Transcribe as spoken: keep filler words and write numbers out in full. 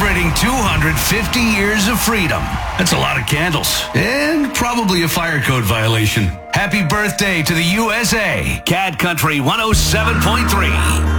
celebrating two hundred fifty years of freedom. That's a lot of candles. And probably a fire code violation. Happy birthday to the U S A. Cat Country one oh seven point three.